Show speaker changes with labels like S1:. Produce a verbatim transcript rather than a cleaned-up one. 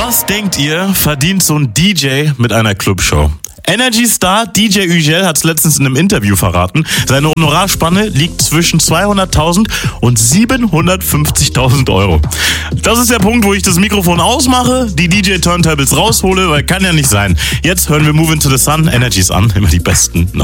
S1: Was denkt ihr, verdient so ein D J mit einer Clubshow? Energy Star D J Ugel hat es letztens in einem Interview verraten. Seine Honorarspanne liegt zwischen zweihunderttausend und siebenhundertfünfzigtausend Euro. Das ist der Punkt, wo ich das Mikrofon ausmache, die D J-Turntables raushole, weil kann ja nicht sein. Jetzt hören wir Move Into the Sun, Energies an, immer die besten neuen.